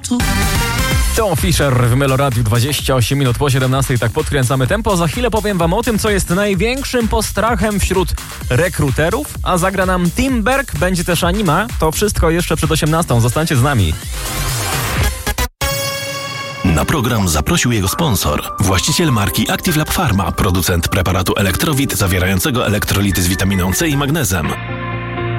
To Fisher w Meloradiu, 28 minut po 17. Tak podkręcamy tempo. Za chwilę powiem wam o tym, co jest największym postrachem wśród rekruterów, a zagra nam Tim Berg, będzie też Anima. To wszystko jeszcze przed 18. Zostańcie z nami. Na program zaprosił jego sponsor, właściciel marki Active Lab Pharma, producent preparatu Elektrowit zawierającego elektrolity z witaminą C i magnezem.